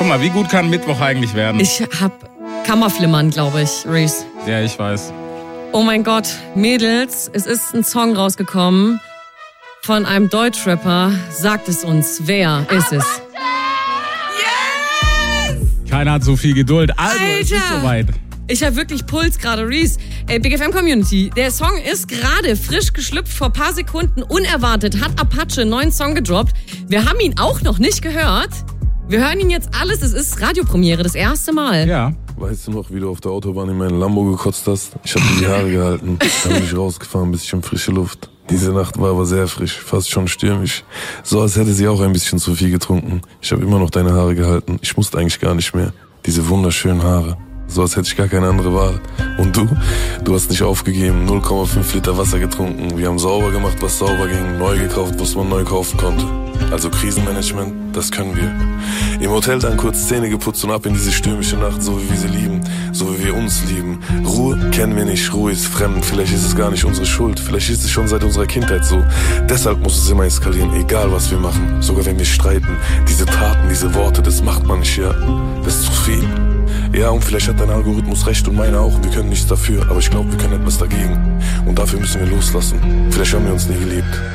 Guck mal, wie gut kann Mittwoch eigentlich werden? Ich hab Kammerflimmern, glaube ich, Reese. Ja, ich weiß. Oh mein Gott, Mädels, es ist ein Song rausgekommen von einem Deutschrapper. Sagt es uns, wer ist es? Keiner hat so viel Geduld. Also, es ist soweit. Ich habe wirklich Puls gerade, Reese. Big FM Community, der Song ist gerade frisch geschlüpft, vor ein paar Sekunden, unerwartet, hat Apache einen neuen Song gedroppt. Wir haben ihn auch noch nicht gehört. Wir hören ihn jetzt alles, es ist Radiopremiere, das erste Mal. Ja. Weißt du noch, wie du auf der Autobahn in meinen Lambo gekotzt hast? Ich hab dir die Haare gehalten, dann bin ich rausgefahren, ein bisschen frische Luft. Diese Nacht war aber sehr frisch, fast schon stürmisch. So als hätte sie auch ein bisschen zu viel getrunken. Ich habe immer noch deine Haare gehalten, ich musste eigentlich gar nicht mehr. Diese wunderschönen Haare. So als hätte ich gar keine andere Wahl. Und du hast nicht aufgegeben, 0,5 Liter Wasser getrunken. Wir haben sauber gemacht, was sauber ging, neu gekauft, was man neu kaufen konnte. Also Krisenmanagement, das können wir. Im Hotel dann kurz Zähne geputzt und ab in diese stürmische Nacht, so wie wir sie lieben, so wie wir uns lieben. Ruhe kennen wir nicht, Ruhe ist fremd, vielleicht ist es gar nicht unsere Schuld, vielleicht ist es schon seit unserer Kindheit so. Deshalb muss es immer eskalieren, egal was wir machen, sogar wenn wir streiten. Diese Taten, diese Worte, das macht man nicht, ja, das ist zu viel. Ja, und vielleicht hat dein Algorithmus recht und meiner auch und wir können nichts dafür, aber ich glaube, wir können etwas dagegen. Und dafür müssen wir loslassen. Vielleicht haben wir uns nie geliebt.